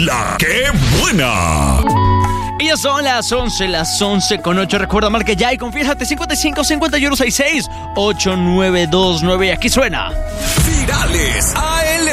¡La que buena! Y ya son las 11:08. Recuerda, marca ya y confiésate 55 51 66 8929. Aquí suena Virales AL.